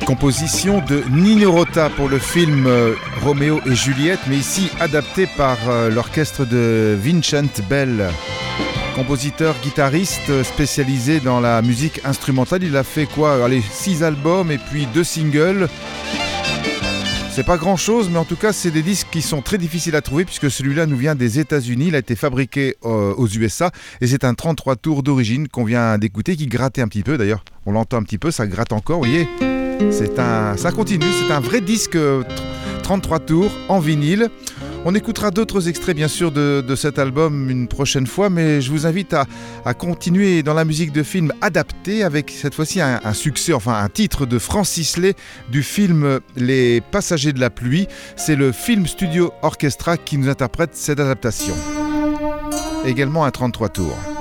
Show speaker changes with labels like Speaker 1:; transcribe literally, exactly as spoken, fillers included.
Speaker 1: Composition de Nino Rota pour le film euh, Roméo et Juliette, mais ici adapté par euh, l'orchestre de Vincent Bell. Compositeur, guitariste spécialisé dans la musique instrumentale. Il a fait quoi? Allez, six albums et puis deux singles. C'est pas grand chose, mais en tout cas, c'est des disques qui sont très difficiles à trouver puisque celui-là nous vient des États-Unis. Il a été fabriqué euh, aux U S A et c'est un trente-trois tours d'origine qu'on vient d'écouter qui grattait un petit peu. D'ailleurs, on l'entend un petit peu, ça gratte encore, vous voyez. C'est un, ça continue, c'est un vrai disque trente-trois tours en vinyle. On écoutera d'autres extraits bien sûr de, de cet album une prochaine fois, mais je vous invite à, à continuer dans la musique de film adaptée avec cette fois-ci un, un succès, enfin un titre de Francis Lay du film Les Passagers de la pluie. C'est le Film Studio Orchestra qui nous interprète cette adaptation. Également un trente-trois tours.